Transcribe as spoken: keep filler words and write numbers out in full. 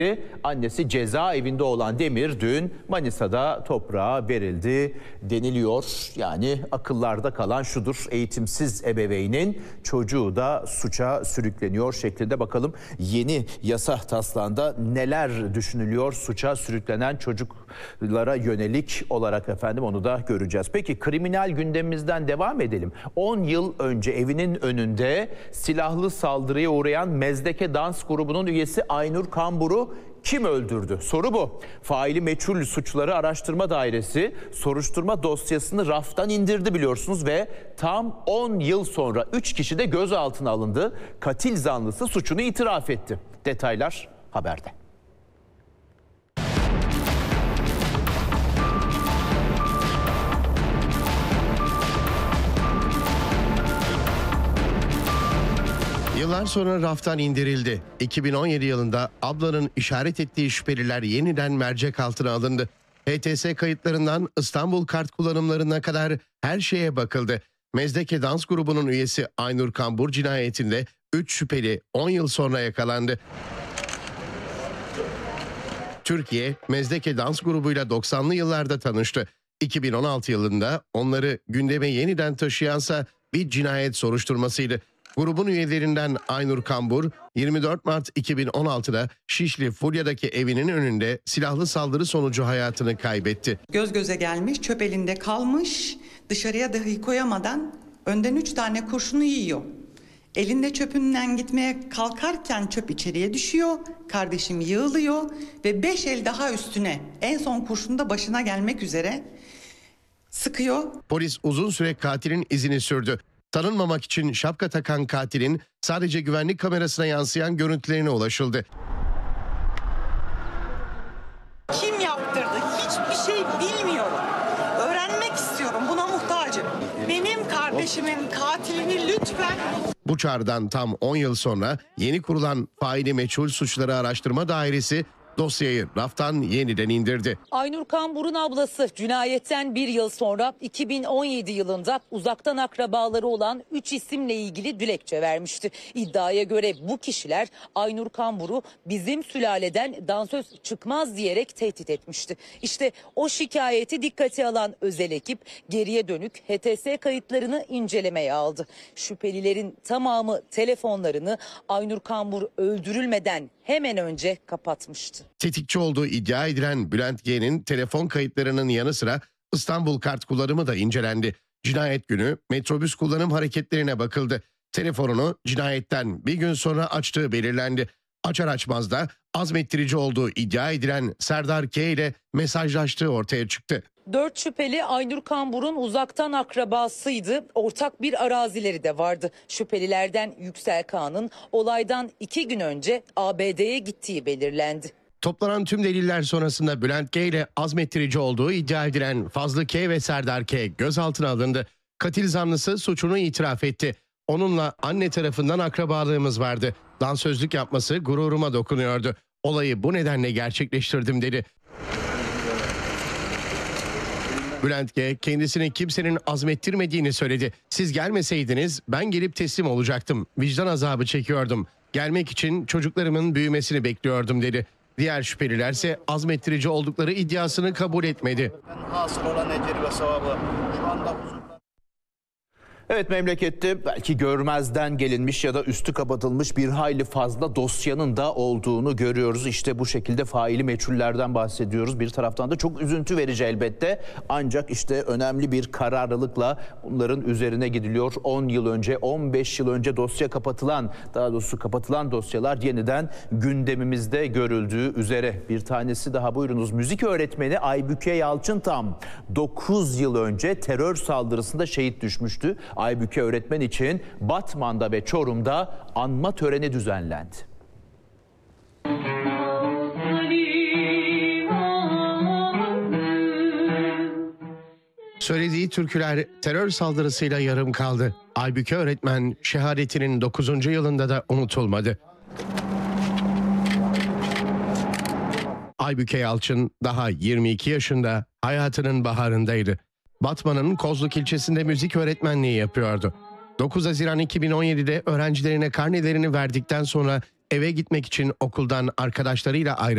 Annesi cezaevinde olan Demir dün Manisa'da toprağa verildi deniliyor. Yani akıllarda kalan şudur: eğitimsiz ebeveynin çocuğu da suça sürükleniyor şeklinde. Bakalım yeni yasa taslağında neler düşünülüyor suça sürüklenen çocuklara yönelik olarak, efendim onu da göreceğiz. Peki kriminal gündemimizden devam edelim. on yıl önce evinin önünde silahlı saldırıya uğrayan Mezdeke dans grubunun üyesi Aynur Kambur'u kim öldürdü? Soru bu. Faili meçhul suçları araştırma dairesi soruşturma dosyasını raftan indirdi biliyorsunuz ve tam on yıl sonra üç kişi de gözaltına alındı. Katil zanlısı suçunu itiraf etti. Detaylar haberde. Yıllar sonra raftan indirildi. iki bin on yedi yılında ablanın işaret ettiği şüpheliler yeniden mercek altına alındı. H T S kayıtlarından İstanbul kart kullanımlarına kadar her şeye bakıldı. Mezdeke dans grubunun üyesi Aynur Kambur cinayetinde üç şüpheli on yıl sonra yakalandı. Türkiye, Mezdeke dans grubuyla doksanlı yıllarda tanıştı. iki bin on altı yılında onları gündeme yeniden taşıyansa bir cinayet soruşturmasıydı. Grubun üyelerinden Aynur Kambur, yirmi dört Mart iki bin on altıda Şişli Fulya'daki evinin önünde silahlı saldırı sonucu hayatını kaybetti. Göz göze gelmiş, çöp elinde kalmış, dışarıya dahi koyamadan önden üç tane kurşunu yiyor. Elinde çöpünden gitmeye kalkarken çöp içeriye düşüyor, kardeşim yığılıyor ve beş el daha üstüne, en son kurşun da başına gelmek üzere sıkıyor. Polis uzun süre katilin izini sürdü. Tanınmamak için şapka takan katilin sadece güvenlik kamerasına yansıyan görüntülerine ulaşıldı. Kim yaptırdı? Hiçbir şey bilmiyorum. Öğrenmek istiyorum. Buna muhtacım. Benim kardeşimin katilini lütfen... Bu çağrıdan tam on yıl sonra yeni kurulan Faili Meçhul Suçları Araştırma Dairesi dosyayı raftan yeniden indirdi. Aynur Kambur'un ablası cinayetten bir yıl sonra iki bin on yedi yılında uzaktan akrabaları olan üç isimle ilgili dilekçe vermişti. İddiaya göre bu kişiler Aynur Kambur'u bizim sülaleden dansöz çıkmaz diyerek tehdit etmişti. İşte o şikayeti dikkate alan özel ekip geriye dönük H T S kayıtlarını incelemeye aldı. Şüphelilerin tamamı telefonlarını Aynur Kambur öldürülmeden hemen önce kapatmıştı. Tetikçi olduğu iddia edilen Bülent G'nin telefon kayıtlarının yanı sıra İstanbul kart kullanımı da incelendi. Cinayet günü metrobüs kullanım hareketlerine bakıldı. Telefonunu cinayetten bir gün sonra açtığı belirlendi. Açar açmaz da azmettirici olduğu iddia edilen Serdar K ile mesajlaştığı ortaya çıktı. Dört şüpheli Aynur Kambur'un uzaktan akrabasıydı. Ortak bir arazileri de vardı. Şüphelilerden Yüksel Kağan'ın olaydan iki gün önce A B D'ye gittiği belirlendi. Toplanan tüm deliller sonrasında Bülent K ile azmettirici olduğu iddia edilen Fazlı K ve Serdar K gözaltına alındı. Katil zanlısı suçunu itiraf etti. Onunla anne tarafından akrabalığımız vardı. Dansözlük yapması gururuma dokunuyordu. Olayı bu nedenle gerçekleştirdim dedi. Bülent G kendisini kimsenin azmettirmediğini söyledi. Siz gelmeseydiniz ben gelip teslim olacaktım. Vicdan azabı çekiyordum. Gelmek için çocuklarımın büyümesini bekliyordum dedi. Diğer şüphelilerse azmettirici oldukları iddiasını kabul etmedi. Hasıl olan ecri ve sevabı şu anda huzurda. Evet, memlekette belki görmezden gelinmiş ya da üstü kapatılmış bir hayli fazla dosyanın da olduğunu görüyoruz. İşte bu şekilde faili meçhullerden bahsediyoruz. Bir taraftan da çok üzüntü verici elbette. Ancak işte önemli bir kararlılıkla bunların üzerine gidiliyor. on yıl önce, on beş yıl önce dosya kapatılan, daha doğrusu kapatılan dosyalar yeniden gündemimizde görüldüğü üzere. Bir tanesi daha, buyurunuz. Müzik öğretmeni Aybüke Yalçıntam dokuz yıl önce terör saldırısında şehit düşmüştü. Aybüke öğretmen için Batman'da ve Çorum'da anma töreni düzenlendi. Söylediği türküler terör saldırısıyla yarım kaldı. Aybüke öğretmen şehadetinin dokuzuncu yılında da unutulmadı. Aybüke Yalçın daha yirmi iki yaşında, hayatının baharındaydı. Batman'ın Kozluk ilçesinde müzik öğretmenliği yapıyordu. dokuz Haziran iki bin on yedide öğrencilerine karnelerini verdikten sonra eve gitmek için okuldan arkadaşlarıyla ayrıldı.